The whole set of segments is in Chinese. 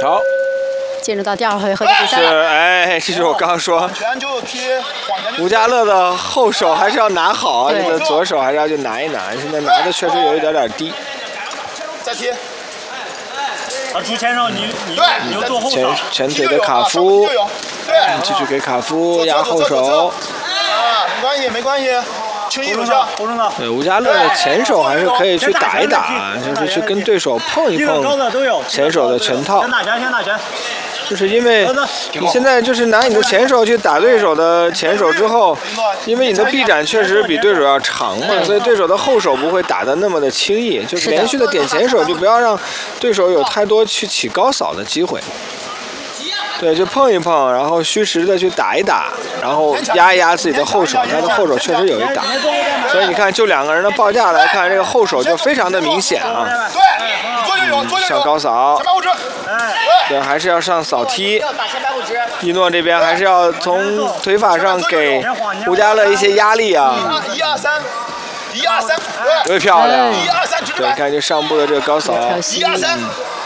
好， 进入到第2回合的比赛是了。 哎，这就是我刚刚说， 拳就踢晃拳。 吴家乐的后手还是要拿好啊， 对这个左手还是要去拿一拿，现在拿的确实有一点点低。 再踢。 出前手，你就做后手。 前腿的卡夫， 对， 继续给卡夫压后手。 啊，没关系，没关系，轻易有效。 对，吴家乐的前手还是可以去打一打，就是去跟对手碰一碰前手的拳套。 先打拳。 就是因为你现在就是拿你的前手去打对手的前手之后，因为你的臂展确实比对手要长嘛，所以对手的后手不会打得那么的轻易，就是连续的点前手，就不要让对手有太多去起高扫的机会。对，就碰一碰，然后虚实的去打一打，然后压一压自己的后手，他的后手确实有一打，所以你看，就2个人的报价来看，这个后手就非常的明显啊。 对， 上高扫，对，还是要上扫踢。一诺这边还是要从腿法上给吴家乐一些压力啊。 1、2、3，1、2、3， 特别漂亮。 1、2、3， 对，看这上部的这个高扫。 1、2、3，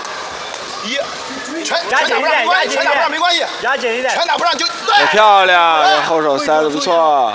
拳打不上没关系，拳打不上没关系， 压紧一点， 拳打不上就对。 漂亮，这后手塞的不错。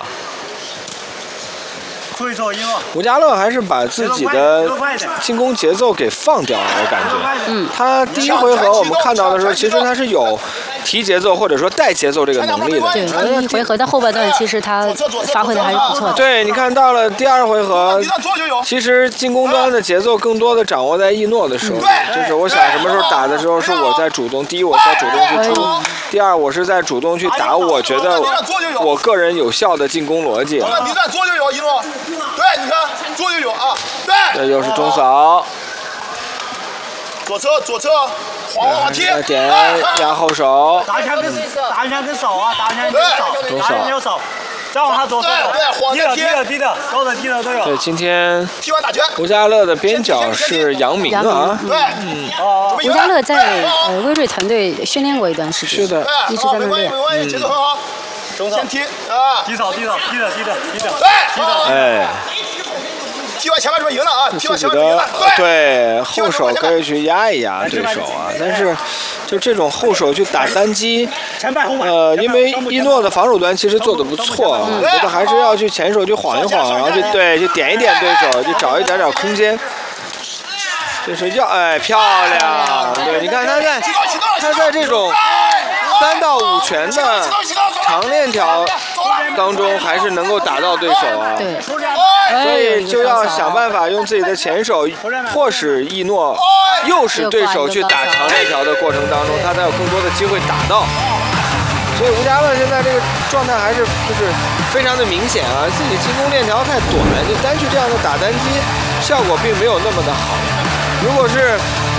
吴家乐还是把自己的进攻节奏给放掉了，我感觉。他第1回合我们看到的时候，其实他是有提节奏或者说带节奏这个能力的。 对，第1回合的后半段，其实他发挥的还是不错的。 对，你看到了第2回合，其实进攻端的节奏更多的掌握在一诺的手里，就是我想什么时候打的时候是我在主动，第一我在主动去出，第2我是在主动去打，我觉得我个人有效的进攻逻辑。 你在做就有一诺。对，你看做就有啊，对。 这又是中扫。 左侧，晃踢。 点压后手。 打拳跟扫啊，打拳跟扫， 中扫。再往下左手，低的，高的低的都有。 对，今天踢完打拳。 吴家乐的边角是杨明啊。 对， 吴家乐在威瑞团队训练过一段时间。 是的， 一直在那练。 没关系，节奏很好。先踢啊， 低扫，低的。 对， 哎。 踢完前半场赢了啊！踢完前半场赢了。 对，后手可以去压一压对手啊，但是就这种后手去打单击，因为一诺的防守端其实做的不错，我觉得还是要去前手去晃一晃，然后就点一点对手，就找一点空间。就是漂亮！对，你看他在这种3到5拳的长链条当中，还是能够打到对手啊。 对。 所以就要想办法用自己的前手迫使一诺诱使对手去打长链条的过程当中，他才有更多的机会打到。所以吴家乐现在这个状态还是就是非常的明显啊，自己进攻链条太短，就单去这样的打单击效果并没有那么的好。如果是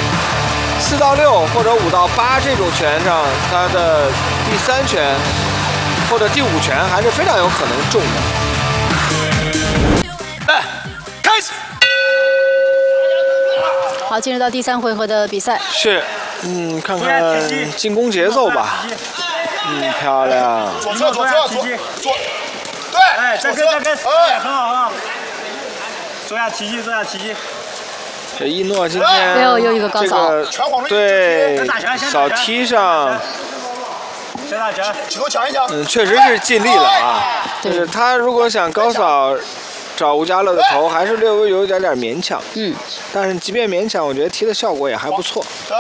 4到6或者5到8这种拳上，他的第3拳或者第5拳还是非常有可能中的。来，开始。 好，进入到第3回合的比赛。 是，看看进攻节奏吧。漂亮。 左，对， 哎，再跟，很好。做下提击。 这一诺今天又一个高扫， 对，扫踢上。确实是尽力了啊。就是他如果想高扫找吴家乐的头，还是略微有一点勉强。但是即便勉强，我觉得踢的效果也还不错。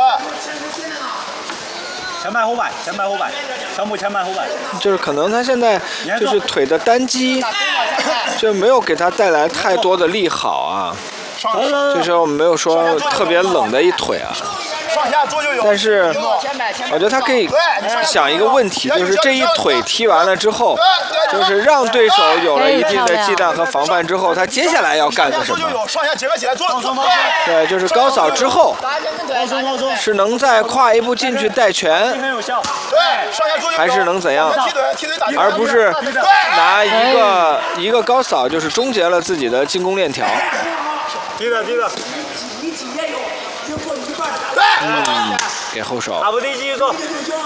前摆后摆，全部前摆后摆。 就是可能他现在就是腿的单击，就没有给他带来太多的利好啊。就是我们没有说特别冷的一腿啊。但是我觉得他可以想一个问题，就是这一腿踢完了之后，就是让对手有了一定的忌惮和防范之后，他接下来要干个什么？对，就是高扫之后是能再跨一步进去带拳，还是能怎样？而不是拿一个高扫就是终结了自己的进攻链条。 低的。 给后手。 打不地继续做。